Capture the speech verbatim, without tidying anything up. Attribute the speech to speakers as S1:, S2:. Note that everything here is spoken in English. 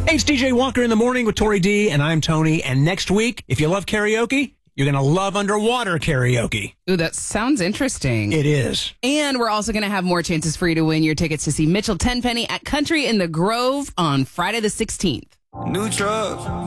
S1: Hey, it's D J Walker in the morning with Tori D, and I'm Tony. And next week, if you love karaoke, you're going to love underwater karaoke.
S2: Ooh, that sounds interesting.
S1: It is.
S2: And we're also going to have more chances for you to win your tickets to see Mitchell Tenpenny at Country in the Grove on Friday the sixteenth.
S3: New truck.